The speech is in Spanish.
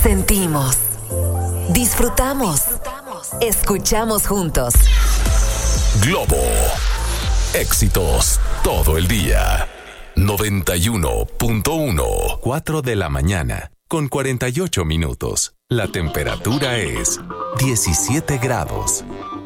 Sentimos, disfrutamos, escuchamos juntos. Globo. Éxitos todo el día. 91.1. 4 de la mañana con 48 minutos. La temperatura es 17 grados.